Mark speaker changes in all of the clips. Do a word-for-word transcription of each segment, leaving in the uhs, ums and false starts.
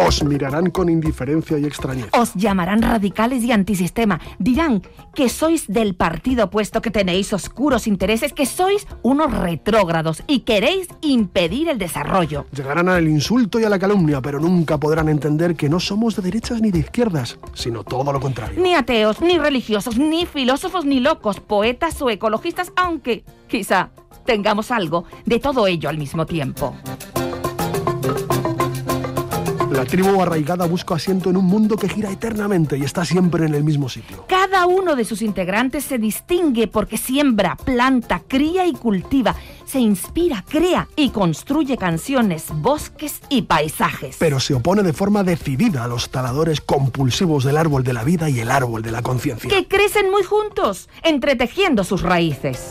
Speaker 1: Os mirarán con indiferencia y extrañeza.
Speaker 2: Os llamarán radicales y antisistema. Dirán que sois del partido opuesto, que tenéis oscuros intereses, que sois unos retrógrados y queréis impedir el desarrollo.
Speaker 1: Llegarán al insulto y a la calumnia, pero nunca podrán entender que no somos de derechas ni de izquierdas, sino todo lo contrario.
Speaker 2: Ni ateos, ni religiosos, ni filósofos, ni locos, poetas o ecologistas, aunque quizá tengamos algo de todo ello al mismo tiempo.
Speaker 1: La tribu arraigada busca asiento en un mundo que gira eternamente y está siempre en el mismo sitio.
Speaker 2: Cada uno de sus integrantes se distingue porque siembra, planta, cría y cultiva, se inspira, crea y construye canciones, bosques y paisajes.
Speaker 1: Pero se opone de forma decidida a los taladores compulsivos del árbol de la vida y el árbol de la conciencia.
Speaker 2: Que crecen muy juntos, entretejiendo sus raíces.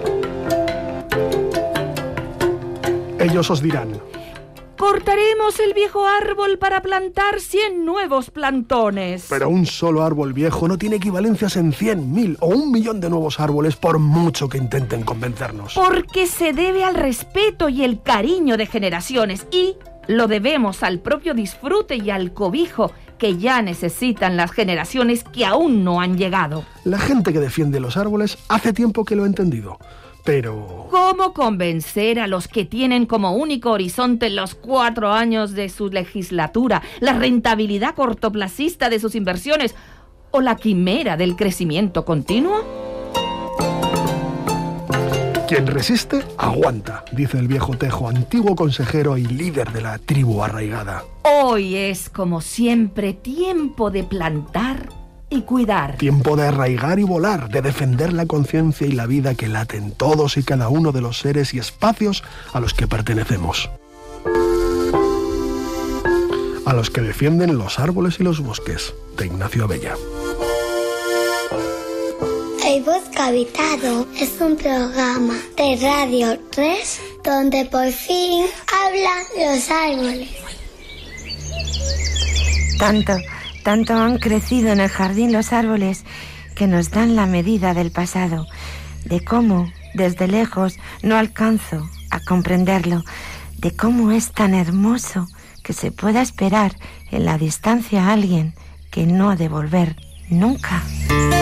Speaker 1: Ellos os dirán:
Speaker 2: cortaremos el viejo árbol para plantar cien nuevos plantones.
Speaker 1: Pero un solo árbol viejo no tiene equivalencias en cien, mil o un millón de nuevos árboles, por mucho que intenten convencernos.
Speaker 2: Porque se debe al respeto y el cariño de generaciones, y lo debemos al propio disfrute y al cobijo que ya necesitan las generaciones que aún no han llegado.
Speaker 1: La gente que defiende los árboles hace tiempo que lo ha entendido. Pero
Speaker 2: ¿cómo convencer a los que tienen como único horizonte los cuatro años de su legislatura, la rentabilidad cortoplacista de sus inversiones o la quimera del crecimiento continuo?
Speaker 1: Quien resiste, aguanta, dice el viejo Tejo, antiguo consejero y líder de la tribu arraigada.
Speaker 2: Hoy es, como siempre, tiempo de plantar y cuidar.
Speaker 1: Tiempo de arraigar y volar, de defender la conciencia y la vida que laten todos y cada uno de los seres y espacios a los que pertenecemos. A los que defienden los árboles y los bosques, de Ignacio Abella.
Speaker 3: El Bosque Habitado es un programa de Radio tres donde por fin hablan los árboles.
Speaker 4: Tanto... Tanto han crecido en el jardín los árboles que nos dan la medida del pasado, de cómo, desde lejos, no alcanzo a comprenderlo, de cómo es tan hermoso que se pueda esperar en la distancia a alguien que no ha de volver nunca.